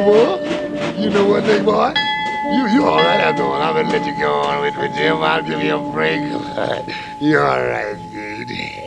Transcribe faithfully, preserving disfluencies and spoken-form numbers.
know what? You know what, big boy? You you all right after all. I'm gonna let you go on with, with Jim. I'll give you a break. You all right, dude?